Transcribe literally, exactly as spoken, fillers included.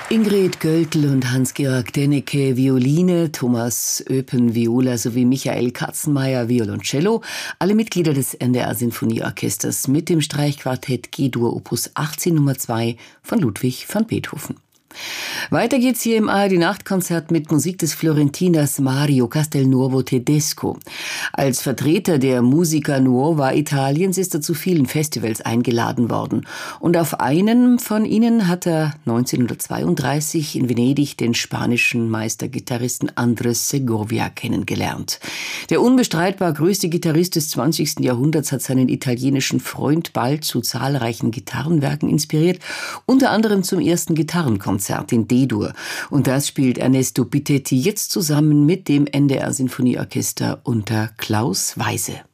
Ingrid Göldl und Hans-Georg Dennecke Violine, Thomas Öpen Viola sowie Michael Katzenmeier Violoncello, alle Mitglieder des N D R-Sinfonieorchesters mit dem Streichquartett G-Dur Opus achtzehn Nummer zwei von Ludwig van Beethoven. Weiter geht's hier im A R D-Nachtkonzert mit Musik des Florentiners Mario Castelnuovo Tedesco. Als Vertreter der Musica Nuova Italiens ist er zu vielen Festivals eingeladen worden. Und auf einem von ihnen hat er neunzehnhundertzweiunddreißig in Venedig den spanischen Meistergitarristen Andres Segovia kennengelernt. Der unbestreitbar größte Gitarrist des zwanzigsten Jahrhunderts hat seinen italienischen Freund bald zu zahlreichen Gitarrenwerken inspiriert, unter anderem zum ersten Gitarrenkonzert in D-Dur. Und das spielt Ernesto Pithetti jetzt zusammen mit dem N D R-Sinfonieorchester unter Klaus Weise.